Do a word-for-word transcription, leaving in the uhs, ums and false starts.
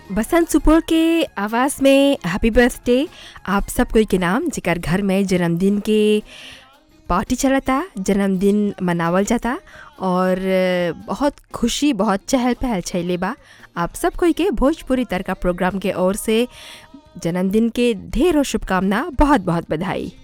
बसंत सुपोर के आवाज़ में हैप्पी बर्थडे आप सब कोई के नाम जेकर घर में जन्मदिन के पार्टी चलता, जन्मदिन मनावल जाता और बहुत खुशी बहुत चहल पहल छैले बा। आप सब कोई के भोजपुरी तड़का प्रोग्राम के ओर से जन्मदिन के ढेरों शुभकामना, बहुत बहुत बधाई।